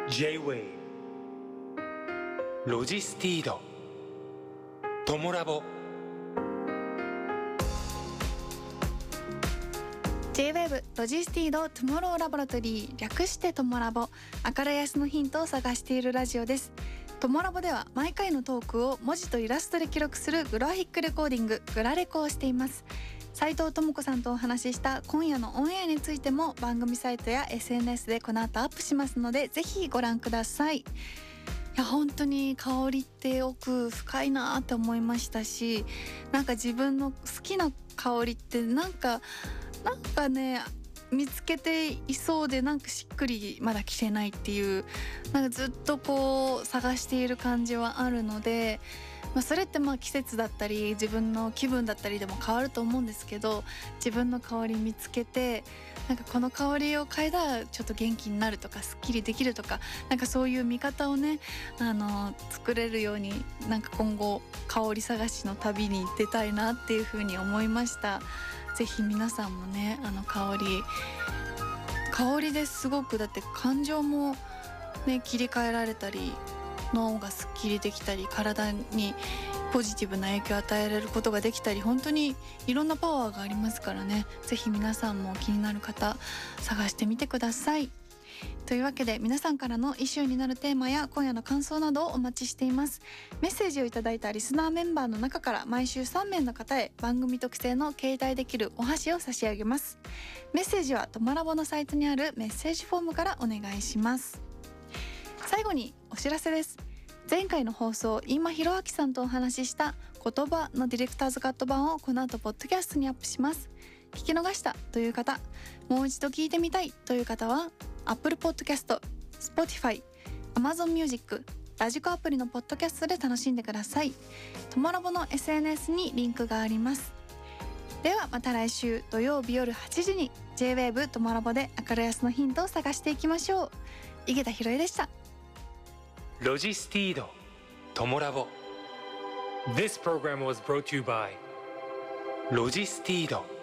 J-Way ロジスティードトモラボ J-Wave ロジスティードトゥモローラボラトリー、略してトモラボ。明るい明日のヒントを探しているラジオです。トモラボでは毎回のトークを文字とイラストで記録するグラフィックレコーディング、グラレコをしています。斉藤智子さんとお話しした今夜のオンエアについても番組サイトや SNS でこの後アップしますので、ぜひご覧ください。いや本当に香りって奥深いなって思いましたし、なんか自分の好きな香りってなんかね見つけていそうで、なんかしっくりまだ着れないっていう、なんかずっとこう探している感じはあるので、それって季節だったり自分の気分だったりでも変わると思うんですけど、自分の香り見つけて、なんかこの香りを嗅いだらちょっと元気になるとかすっきりできるとか、なんかそういう見方をね作れるように、なんか今後香り探しの旅に出たいなっていうふうに思いました。ぜひ皆さんもね香りですごく、だって感情もね切り替えられたり、脳がすっきりできたり、体にポジティブな影響を与えられることができたり、本当にいろんなパワーがありますからね。ぜひ皆さんも気になる方探してみてください。というわけで、皆さんからのイシューになるテーマや今夜の感想などをお待ちしています。メッセージをいただいたリスナーメンバーの中から毎週3名の方へ番組特製の携帯できるお箸を差し上げます。メッセージはトモラボのサイトにあるメッセージフォームからお願いします。最後にお知らせです。前回の放送、飯間博明さんとお話しした言葉のディレクターズカット版をこの後ポッドキャストにアップします。聞き逃したという方、もう一度聞いてみたいという方は Apple Podcast、Spotify、Amazon Music、ラジコアプリのポッドキャストで楽しんでください。トモラボの SNS にリンクがあります。ではまた来週土曜日夜8時に J-Wave トモラボで明るい明日のヒントを探していきましょう。井桁弘恵でした。 ロジスティードトモラボ This program was brought to you by ロジスティード